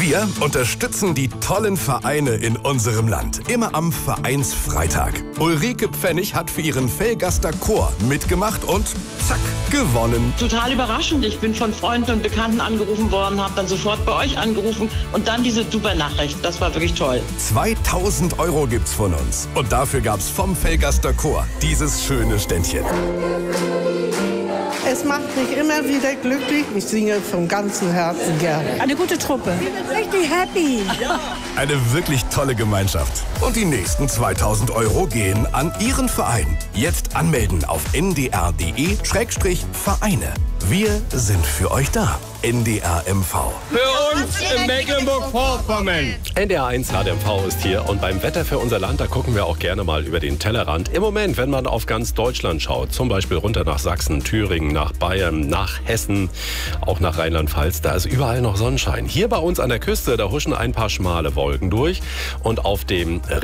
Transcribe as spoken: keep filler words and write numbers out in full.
Wir unterstützen die tollen Vereine in unserem Land. Immer am Vereinsfreitag. Ulrike Pfennig hat für ihren Velgaster Chor mitgemacht und zack, gewonnen. Total überraschend. Ich bin von Freunden und Bekannten angerufen worden, habe dann sofort bei euch angerufen und dann diese super Nachricht. Das war wirklich toll. zweitausend Euro gibt's von uns. Und dafür gab's vom Velgaster Chor dieses schöne Ständchen. Es macht mich immer wieder glücklich. Ich singe vom ganzen Herzen gerne. Eine gute Truppe. Ich bin richtig happy. Eine wirklich tolle Gemeinschaft. Und die nächsten zweitausend Euro gehen an Ihren Verein. Jetzt anmelden auf n d r punkt d e Schrägstrich Vereine. Wir sind für euch da. N D R M V. Für uns in Mecklenburg-Vorpommern. N D R eins H D M V ist hier und beim Wetter für unser Land, da gucken wir auch gerne mal über den Tellerrand. Im Moment, wenn man auf ganz Deutschland schaut, zum Beispiel runter nach Sachsen, Thüringen, nach Bayern, nach Hessen, auch nach Rheinland-Pfalz, da ist überall noch Sonnenschein. Hier bei uns an der Küste, da huschen ein paar schmale Wolken durch und auf dem